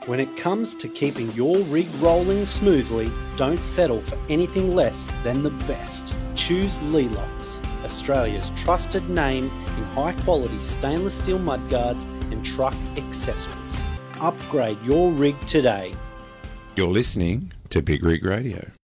When it comes to keeping your rig rolling smoothly, don't settle for anything less than the best. Choose Leelux, Australia's trusted name in high-quality stainless steel mudguards and truck accessories. Upgrade your rig today. You're listening to Big Rig Radio.